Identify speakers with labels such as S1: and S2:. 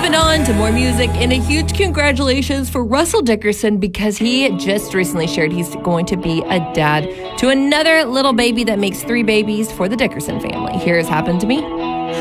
S1: Moving on to more music, and a huge congratulations for Russell Dickerson because he just recently shared he's going to be a dad to another little baby that makes 3 babies for the Dickerson family. Here's Happened to Me.